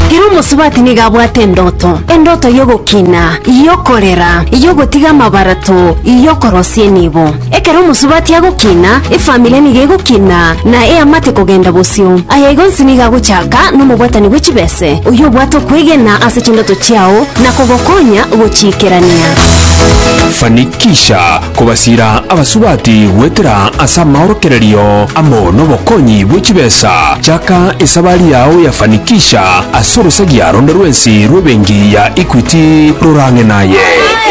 Kero musubati ni gabwate endoto yogokina yokorera yogotiga mabarato yokorosie nibo ekero musubati agokina efamilia ni gegokina na amate kogenda bosio ayegonsi ni gaguchaka no mubwatani gwechibese uyo bwato kwigena ase chindoto chiao na kogokonya gochikerania. Fanikisha kubasira abasubati gwetera asa maorokererio amo nobokonyi bwechibesa chaka esabali yao ya Fanikisha asorosagia ronda rwensi rwebengi ya Equity rurange naye.